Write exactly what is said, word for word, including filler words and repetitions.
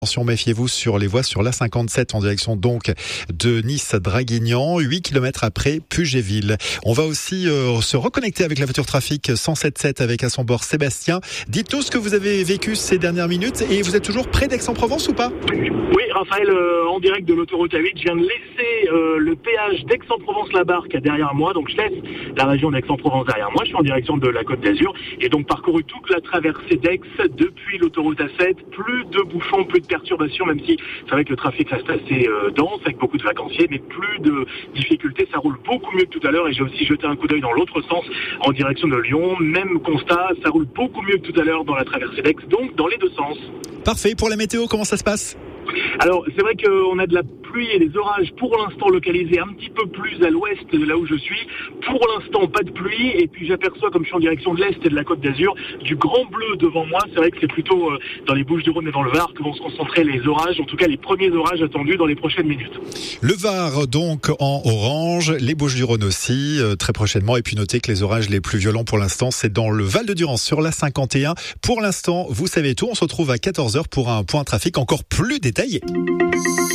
Attention, méfiez-vous sur les voies sur l'A cinquante-sept en direction donc de Nice-Draguignan, huit kilomètres après Pugéville. On va aussi euh, se reconnecter avec la voiture trafic cent soixante-dix-sept avec à son bord Sébastien. Dites-nous ce que vous avez vécu ces dernières minutes et vous êtes toujours près d'Aix-en-Provence ou pas ? Oui, Raphaël, euh, en direct de l'autoroute A huit, je viens de laisser euh, le péage d'Aix-en-Provence-la-Barque derrière moi, donc je laisse la région d'Aix-en-Provence derrière moi, je suis en direction de la Côte d'Azur et donc parcouru toute la traversée d'Aix depuis l'autoroute A sept, plus de bouchons, plus de perturbations, même si c'est vrai que le trafic reste assez euh, dense avec beaucoup de vacanciers, mais plus de difficultés, ça roule beaucoup mieux que tout à l'heure et j'ai aussi jeté un coup d'œil dans l'autre sens en direction de Lyon, même constat, ça roule beaucoup mieux que tout à l'heure dans la traversée d'Aix, donc dans les deux sens. Parfait, pour la météo, comment ça se passe ? Alors, c'est vrai qu'on a de la pluie et des orages pour l'instant localisés un petit peu plus à l'ouest de là où je suis. Pour l'instant, pas de pluie. Et puis, j'aperçois, comme je suis en direction de l'est et de la Côte d'Azur, du grand bleu devant moi. C'est vrai que c'est plutôt euh, dans les Bouches-du-Rhône et dans le Var que vont se concentrer les orages. En tout cas, les premiers orages attendus dans les prochaines minutes. Le Var, donc, en orange. Les Bouches-du-Rhône aussi, euh, très prochainement. Et puis, notez que les orages les plus violents pour l'instant, c'est dans le Val-de-Durance sur l'A cinquante et un. Pour l'instant, vous savez tout. On se retrouve à quatorze heures pour un point trafic encore plus détaillé.